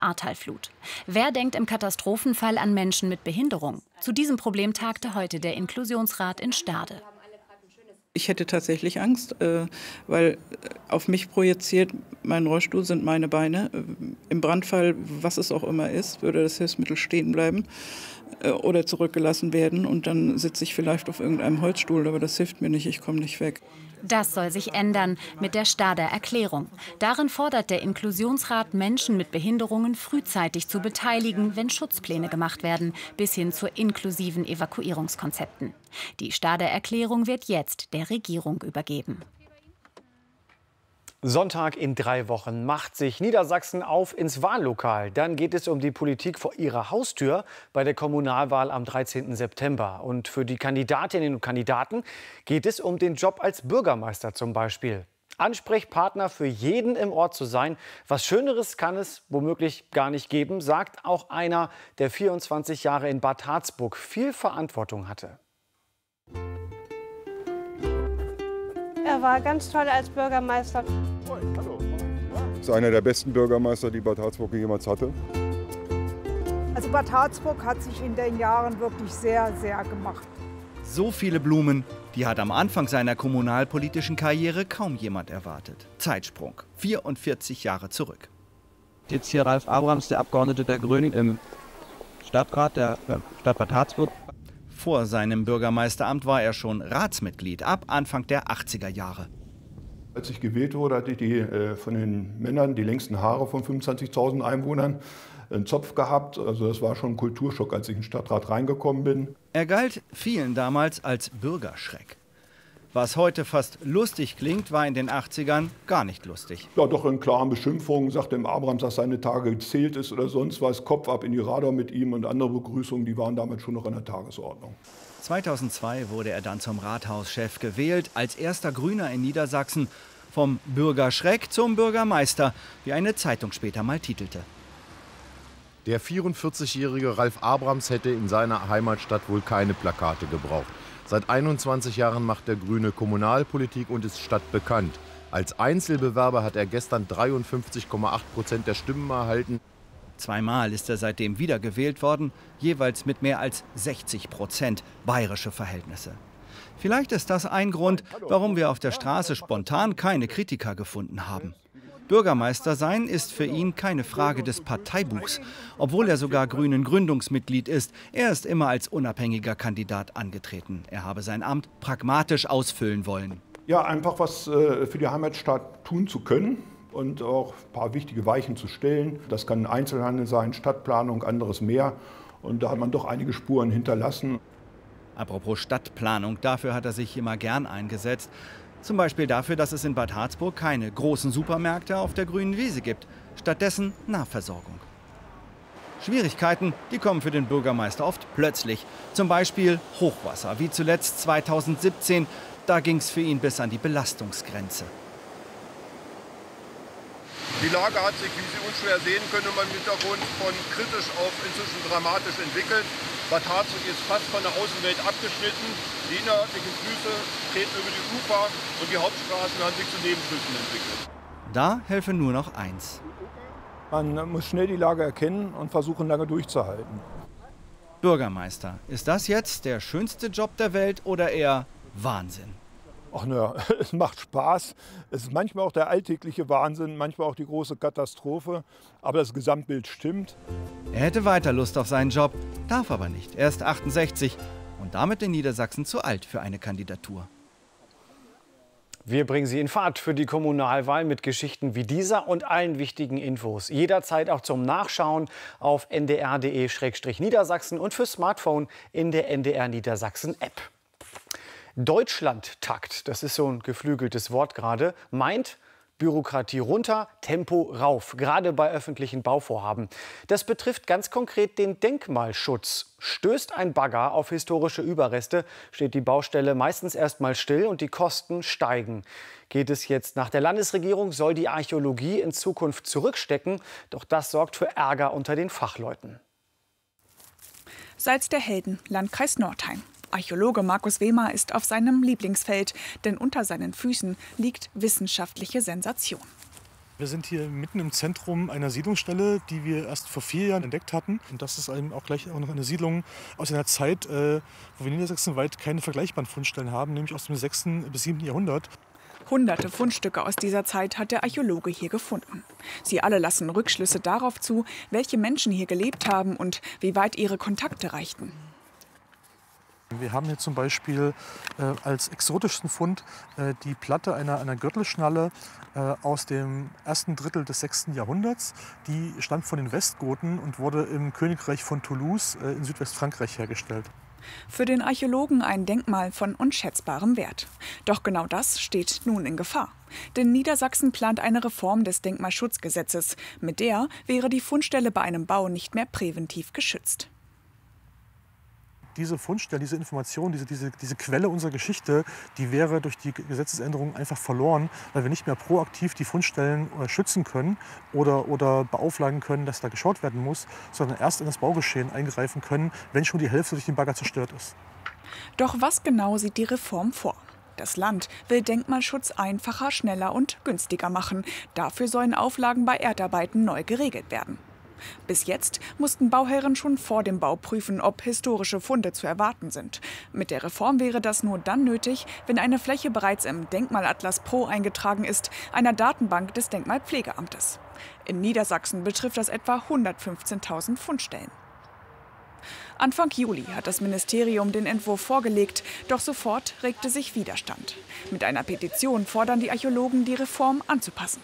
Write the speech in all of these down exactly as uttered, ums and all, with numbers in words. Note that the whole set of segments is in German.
Ahrtalflut. Wer denkt im Katastrophenfall an Menschen mit Behinderung? Zu diesem Problem tagte heute der Inklusionsrat in Stade. Ich hätte tatsächlich Angst, weil auf mich projiziert, mein Rollstuhl sind meine Beine. Im Brandfall, was es auch immer ist, würde das Hilfsmittel stehen bleiben oder zurückgelassen werden. Und dann sitze ich vielleicht auf irgendeinem Holzstuhl, aber das hilft mir nicht, ich komme nicht weg. Das soll sich ändern mit der Stader Erklärung. Darin fordert der Inklusionsrat, Menschen mit Behinderungen frühzeitig zu beteiligen, wenn Schutzpläne gemacht werden, bis hin zu inklusiven Evakuierungskonzepten. Die Stader Erklärung wird jetzt der Regierung übergeben. Sonntag in drei Wochen macht sich Niedersachsen auf ins Wahllokal. Dann geht es um die Politik vor ihrer Haustür bei der Kommunalwahl am dreizehnten September. Und für die Kandidatinnen und Kandidaten geht es um den Job als Bürgermeister zum Beispiel. Ansprechpartner für jeden im Ort zu sein. Was Schöneres kann es womöglich gar nicht geben, sagt auch einer, der vierundzwanzig Jahre in Bad Harzburg viel Verantwortung hatte. Er war ganz toll als Bürgermeister. Das ist einer der besten Bürgermeister, die Bad Harzburg jemals hatte. Also Bad Harzburg hat sich in den Jahren wirklich sehr, sehr gemacht. So viele Blumen, die hat am Anfang seiner kommunalpolitischen Karriere kaum jemand erwartet. Zeitsprung, vierundvierzig Jahre zurück. Jetzt hier Ralf Abrams, der Abgeordnete der Grünen im Stadtrat der Stadt Bad Harzburg. Vor seinem Bürgermeisteramt war er schon Ratsmitglied ab Anfang der achtziger Jahre. Als ich gewählt wurde, hatte ich die, äh, von den Männern die längsten Haare von fünfundzwanzigtausend Einwohnern, einen Zopf gehabt. Also das war schon ein Kulturschock, als ich in den Stadtrat reingekommen bin. Er galt vielen damals als Bürgerschreck. Was heute fast lustig klingt, war in den achtzigern gar nicht lustig. Ja, doch in klaren Beschimpfungen sagte dem Abrams, dass seine Tage gezählt ist oder sonst was. Kopf ab in die Radar mit ihm und andere Begrüßungen, die waren damals schon noch an der Tagesordnung. zweitausendzwei wurde er dann zum Rathauschef gewählt, als erster Grüner in Niedersachsen. Vom Bürgerschreck zum Bürgermeister, wie eine Zeitung später mal titelte. Der vierundvierzigjährige Ralf Abrams hätte in seiner Heimatstadt wohl keine Plakate gebraucht. Seit einundzwanzig Jahren macht der Grüne Kommunalpolitik und ist stadtbekannt. Als Einzelbewerber hat er gestern dreiundfünfzig Komma acht Prozent der Stimmen erhalten. Zweimal ist er seitdem wiedergewählt worden, jeweils mit mehr als sechzig Prozent bayerische Verhältnisse. Vielleicht ist das ein Grund, warum wir auf der Straße spontan keine Kritiker gefunden haben. Bürgermeister sein ist für ihn keine Frage des Parteibuchs, obwohl er sogar Grünen Gründungsmitglied ist. Er ist immer als unabhängiger Kandidat angetreten. Er habe sein Amt pragmatisch ausfüllen wollen. Ja, einfach was äh, für die Heimatstadt tun zu können und auch ein paar wichtige Weichen zu stellen. Das kann Einzelhandel sein, Stadtplanung, anderes mehr. Und da hat man doch einige Spuren hinterlassen. Apropos Stadtplanung, dafür hat er sich immer gern eingesetzt. Zum Beispiel dafür, dass es in Bad Harzburg keine großen Supermärkte auf der grünen Wiese gibt. Stattdessen Nahversorgung. Schwierigkeiten, die kommen für den Bürgermeister oft plötzlich. Zum Beispiel Hochwasser, wie zuletzt zweitausendsiebzehn. Da ging es für ihn bis an die Belastungsgrenze. Die Lage hat sich, wie Sie unschwer sehen können, im Hintergrund von kritisch auf inzwischen dramatisch entwickelt. Bad Harzburg ist fast von der Außenwelt abgeschnitten. Die innerörtlichen Flüsse treten über die Ufer und die Hauptstraßen haben sich zu Nebenflüssen entwickelt. Da helfe nur noch eins. Man muss schnell die Lage erkennen und versuchen, lange durchzuhalten. Bürgermeister, ist das jetzt der schönste Job der Welt oder eher Wahnsinn? Ach naja, es macht Spaß. Es ist manchmal auch der alltägliche Wahnsinn, manchmal auch die große Katastrophe. Aber das Gesamtbild stimmt. Er hätte weiter Lust auf seinen Job, darf aber nicht. Er ist achtundsechzig und damit in Niedersachsen zu alt für eine Kandidatur. Wir bringen Sie in Fahrt für die Kommunalwahl mit Geschichten wie dieser und allen wichtigen Infos. Jederzeit auch zum Nachschauen auf n d r punkt d e slash niedersachsen und für Smartphone in der N D R Niedersachsen App. Deutschlandtakt, das ist so ein geflügeltes Wort gerade, meint Bürokratie runter, Tempo rauf, gerade bei öffentlichen Bauvorhaben. Das betrifft ganz konkret den Denkmalschutz. Stößt ein Bagger auf historische Überreste, steht die Baustelle meistens erst mal still und die Kosten steigen. Geht es jetzt nach der Landesregierung, soll die Archäologie in Zukunft zurückstecken. Doch das sorgt für Ärger unter den Fachleuten. Salz der Helden, Landkreis Nordheim. Archäologe Markus Wehmer ist auf seinem Lieblingsfeld, denn unter seinen Füßen liegt wissenschaftliche Sensation. Wir sind hier mitten im Zentrum einer Siedlungsstelle, die wir erst vor vier Jahren entdeckt hatten. Und das ist eben auch gleich auch noch eine Siedlung aus einer Zeit, äh, wo wir niedersachsenweit keine vergleichbaren Fundstellen haben, nämlich aus dem sechsten bis siebten Jahrhundert. Hunderte Fundstücke aus dieser Zeit hat der Archäologe hier gefunden. Sie alle lassen Rückschlüsse darauf zu, welche Menschen hier gelebt haben und wie weit ihre Kontakte reichten. Wir haben hier zum Beispiel äh, als exotischsten Fund äh, die Platte einer, einer Gürtelschnalle äh, aus dem ersten Drittel des sechsten Jahrhunderts. Die stammt von den Westgoten und wurde im Königreich von Toulouse äh, in Südwestfrankreich hergestellt. Für den Archäologen ein Denkmal von unschätzbarem Wert. Doch genau das steht nun in Gefahr. Denn Niedersachsen plant eine Reform des Denkmalschutzgesetzes. Mit der wäre die Fundstelle bei einem Bau nicht mehr präventiv geschützt. Diese Fundstelle, diese Information, diese, diese, diese Quelle unserer Geschichte, die wäre durch die Gesetzesänderung einfach verloren, weil wir nicht mehr proaktiv die Fundstellen schützen können oder, oder beauflagen können, dass da geschaut werden muss, sondern erst in das Baugeschehen eingreifen können, wenn schon die Hälfte durch den Bagger zerstört ist. Doch was genau sieht die Reform vor? Das Land will Denkmalschutz einfacher, schneller und günstiger machen. Dafür sollen Auflagen bei Erdarbeiten neu geregelt werden. Bis jetzt mussten Bauherren schon vor dem Bau prüfen, ob historische Funde zu erwarten sind. Mit der Reform wäre das nur dann nötig, wenn eine Fläche bereits im Denkmalatlas Pro eingetragen ist, einer Datenbank des Denkmalpflegeamtes. In Niedersachsen betrifft das etwa hundertfünfzehntausend Fundstellen. Anfang Juli hat das Ministerium den Entwurf vorgelegt, doch sofort regte sich Widerstand. Mit einer Petition fordern die Archäologen, die Reform anzupassen.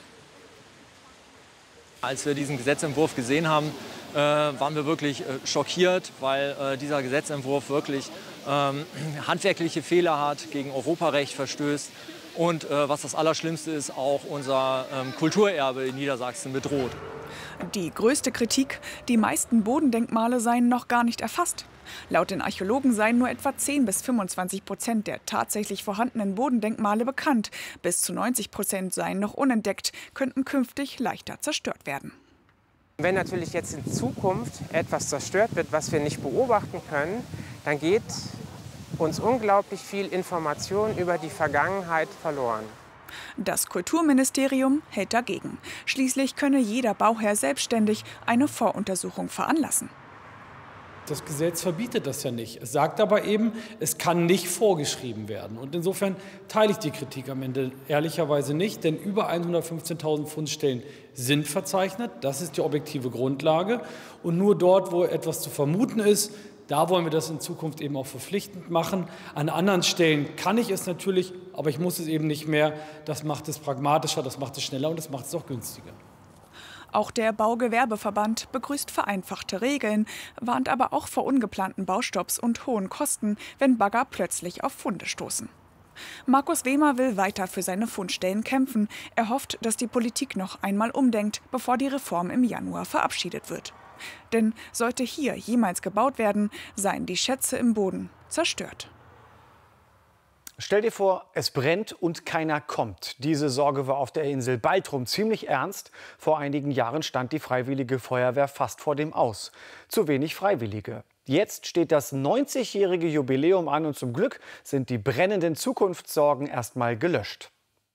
Als wir diesen Gesetzentwurf gesehen haben, äh, waren wir wirklich äh, schockiert, weil äh, dieser Gesetzentwurf wirklich ähm, handwerkliche Fehler hat, gegen Europarecht verstößt und, äh, was das Allerschlimmste ist, auch unser ähm, Kulturerbe in Niedersachsen bedroht. Die größte Kritik: Die meisten Bodendenkmale seien noch gar nicht erfasst. Laut den Archäologen seien nur etwa zehn bis fünfundzwanzig Prozent der tatsächlich vorhandenen Bodendenkmale bekannt. Bis zu neunzig Prozent seien noch unentdeckt, könnten künftig leichter zerstört werden. Wenn natürlich jetzt in Zukunft etwas zerstört wird, was wir nicht beobachten können, dann geht uns unglaublich viel Information über die Vergangenheit verloren. Das Kulturministerium hält dagegen. Schließlich könne jeder Bauherr selbstständig eine Voruntersuchung veranlassen. Das Gesetz verbietet das ja nicht. Es sagt aber eben, es kann nicht vorgeschrieben werden. Und insofern teile ich die Kritik am Ende ehrlicherweise nicht, denn über hundertfünfzehntausend Fundstellen sind verzeichnet. Das ist die objektive Grundlage. Und nur dort, wo etwas zu vermuten ist, da wollen wir das in Zukunft eben auch verpflichtend machen. An anderen Stellen kann ich es natürlich, aber ich muss es eben nicht mehr. Das macht es pragmatischer, das macht es schneller und das macht es auch günstiger. Auch der Baugewerbeverband begrüßt vereinfachte Regeln, warnt aber auch vor ungeplanten Baustopps und hohen Kosten, wenn Bagger plötzlich auf Funde stoßen. Markus Wehmer will weiter für seine Fundstellen kämpfen. Er hofft, dass die Politik noch einmal umdenkt, bevor die Reform im Januar verabschiedet wird. Denn sollte hier jemals gebaut werden, seien die Schätze im Boden zerstört. Stell dir vor, es brennt und keiner kommt. Diese Sorge war auf der Insel Baltrum ziemlich ernst. Vor einigen Jahren stand die Freiwillige Feuerwehr fast vor dem Aus. Zu wenig Freiwillige. Jetzt steht das neunzigjährige Jubiläum an und zum Glück sind die brennenden Zukunftssorgen erstmal gelöscht.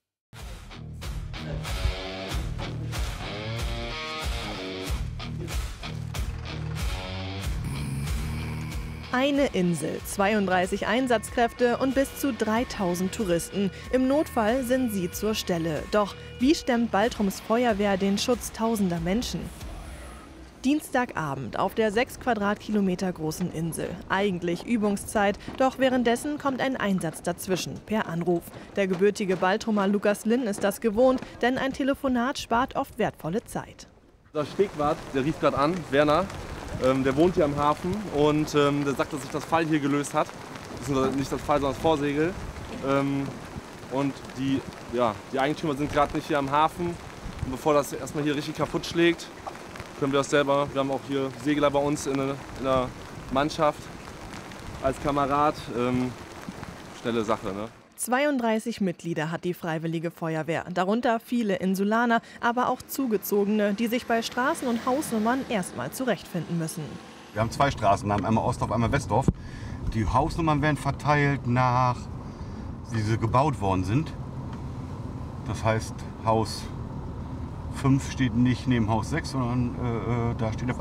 Eine Insel, zweiunddreißig Einsatzkräfte und bis zu dreitausend Touristen. Im Notfall sind sie zur Stelle. Doch wie stemmt Baltrums Feuerwehr den Schutz tausender Menschen? Dienstagabend auf der sechs Quadratkilometer großen Insel. Eigentlich Übungszeit, doch währenddessen kommt ein Einsatz dazwischen, per Anruf. Der gebürtige Baltrumer Lukas Linn ist das gewohnt, denn ein Telefonat spart oft wertvolle Zeit. Der Stegwart, der rief gerade an, Werner. Ähm, der wohnt hier am Hafen und ähm, der sagt, dass sich das Fall hier gelöst hat. Das ist nicht das Fall, sondern das Vorsegel. Ähm, und die, ja, die Eigentümer sind gerade nicht hier am Hafen. Und bevor das erstmal hier richtig kaputt schlägt, können wir das selber. Wir haben auch hier Segler bei uns in, in der Mannschaft als Kamerad. Ähm, schnelle Sache, ne? zweiunddreißig Mitglieder hat die Freiwillige Feuerwehr, darunter viele Insulaner, aber auch Zugezogene, die sich bei Straßen und Hausnummern erstmal zurechtfinden müssen. Wir haben zwei Straßennamen, einmal Ostdorf, einmal Westdorf. Die Hausnummern werden verteilt nach, wie sie gebaut worden sind. Das heißt Haus fünf steht nicht neben Haus sechs, sondern äh, da steht auf